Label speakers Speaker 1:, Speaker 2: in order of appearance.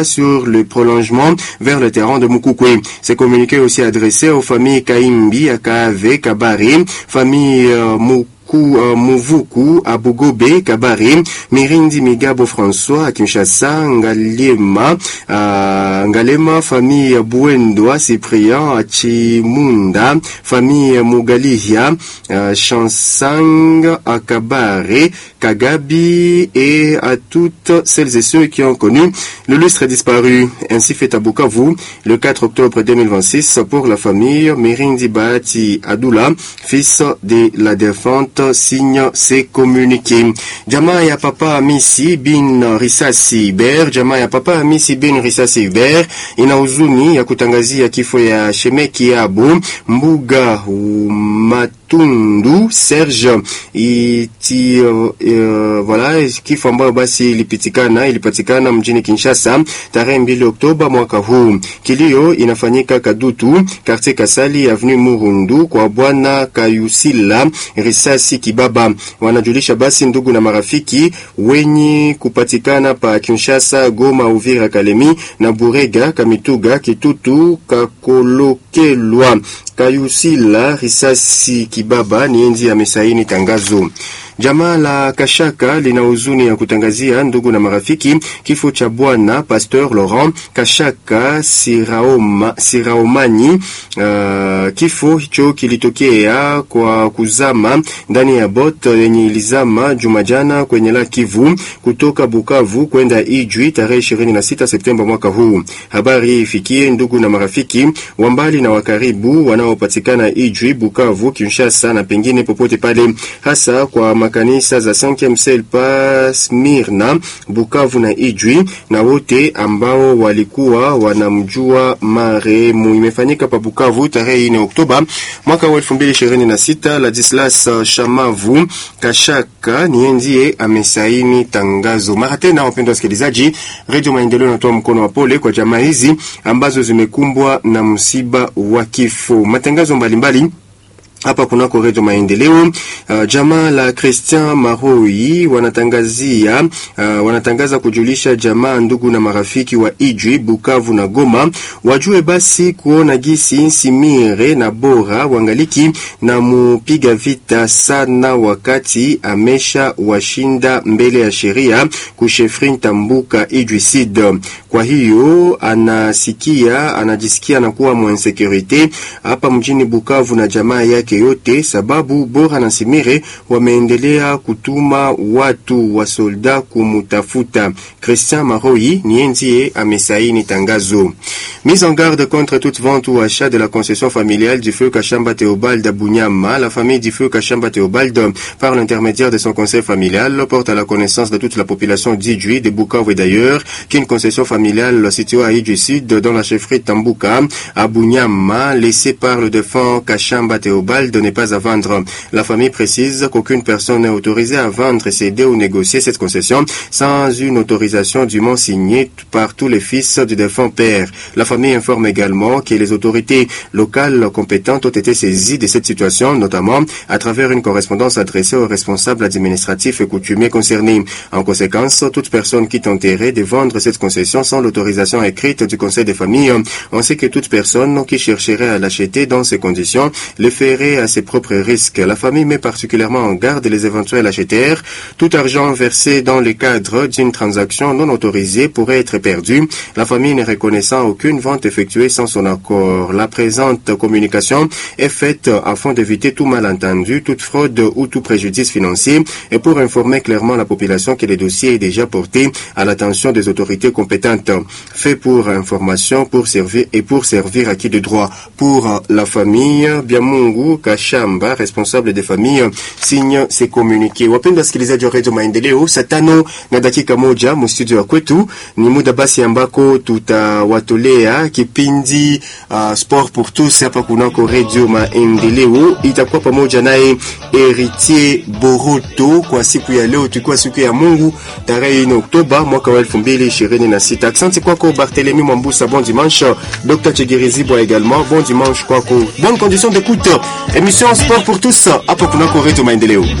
Speaker 1: pas sur le prolongement vers le terrain de Mukukwe. Ces communiqués aussi adressés aux familles Kaimbi, Akave, Kabare, famille Muvuku, Abugobe, Kabare, Mirindi Migabo François, Kinshasa, Ngalema, famille Buendwa, Cyprien, Achimunda, famille Mugalihia, Chansang, Akabare, Kagabi et à toutes celles et ceux qui ont connu le lustre disparu. Ainsi fait à Bukavu le 4 octobre 2026 pour la famille Mirindi Bahati Adoula, fils de la défunte, signe ses communiqués. Jamaa ya papa Hamisi bin Risasi Ber, jamaa ya papa Hamisi bin Risasi Ber ina huzuni ya kutangazia kifo ya Shemeki Abu Mbuga Matundu Serge voilà, kifo ambayo basi ilipatikana mjini Kinshasa tarehe 2 Oktoba mwaka huu. Kilio inafanyika Kadutu, quartier Kasali, avenue Murundu kwa bwana Kayusila Risasi Kibaba. Wanajulisha basi ndugu na marafiki wenye kupatikana pa Kinshasa, Goma, Uvira, Kalemi na Burega, Kamituga, Kitutu, Kakolokelwa. Kayusila Risasi Kibaba ni enzi amesaini tangazo. Jamaa la Kashaka lina huzuni ya kutangazia ndugu na marafiki kifo cha bwana Pasteur Laurent Kashaka Siraomani. Kifo hicho kilitokea kwa kuzama ndani ya bot yenye ilizama Jumajana kwenye la Kivu kutoka Bukavu kwenda Ijwi tarehe 26 Septemba mwaka huu. Habari ifikie ndugu na marafiki wa mbali na wakaribu wanaopatikana Ijwi, Bukavu, Kinshasa na pengine popote pale, hasa kwa makanisa za 5e Selpa, Smirna, Bukavu na Ijwi na wote ambao walikuwa wanamjua marehemu. Imefanyika pa Bukavu tarehe 4 Oktoba mwaka wa 2026. Ladislas Shamavu Kashaka ni ndiye amesaini tangazo. Mara tena wapendwa wasikilizaji, Radio Maendeleo inatoa mkono wa pole kwa jamaa hizi ambazo zimekumbwa na msiba wa kifo. Matangazo mbalimbali hapa kunako Radio Maendeleo. Jamaa la Christian Maroi wanatangaza kujulisha jamaa, ndugu na marafiki wa Ijwi, Bukavu na Goma wajue basi kuona gisi Simire na Bora wangaliki na mupiga vita sana wakati amesha washinda mbele ya sheria kushefrin Tambuka Ijwi Sid. Kwa hiyo anajisikia na kuwa mwensekurite hapa mjini Bukavu na jamaa yake yote, sababu Bora na Simire wameendelea kutuma watu wa solda kumutafuta. Christian Maroi ni ndiye amesaini tangazo. Mise en garde contre toute vente ou achat de la concession familiale du feu Kashamba Théobald à Bunyama. La famille du feu Kashamba Théobald, par l'intermédiaire de son conseil familial, porte à la connaissance de toute la population d'Idjui, de Bukavu et d'ailleurs, qu'une concession familiale située à Idjui Sud, dans la chefferie Tambuka, à Bunyama, laissée par le défunt Kashamba Théobald, n'est pas à vendre. La famille précise qu'aucune personne n'est autorisée à vendre, céder ou négocier cette concession sans une autorisation dûment signée par tous les fils du défunt père. La famille informe également que les autorités locales compétentes ont été saisies de cette situation, notamment à travers une correspondance adressée aux responsables administratifs et coutumiers concernés. En conséquence, toute personne qui tenterait de vendre cette concession sans l'autorisation écrite du conseil des familles, ainsi que toute personne qui chercherait à l'acheter dans ces conditions, le ferait à ses propres risques. La famille met particulièrement en garde les éventuels acheteurs. Tout argent versé dans le cadre d'une transaction non autorisée pourrait être perdu, la famille ne reconnaissant aucune vente effectuée sans son accord. La présente communication est faite afin d'éviter tout malentendu, toute fraude ou tout préjudice financier et pour informer clairement la population que le dossier est déjà porté à l'attention des autorités compétentes. Fait pour information, pour servir à qui de droit. Pour la famille Biamungu Kashamba, responsable des familles, signe ses communiqués. Wapenda wasikilizaji wa Radio Maendeleo, saa 5 na dakika 1 mu studio ya kwetu, ni muda basi ambako tutawatolea kipindi Sport pour tous hapa kunako Radio Maendeleo. Itakuwa pamoja naye Héritier Boroto kwa siku ya leo, tukua siku ya Mungu tarehe 4 Oktoba mwaka wa 2026. Asante kwako Barthélemy Mwambusa, bon dimanche. Dr Chegerizibo également, bon dimanche kwako. Bonne condition d'écoute. Émission Sport pour tous hapa kunako Radio Maendeleo.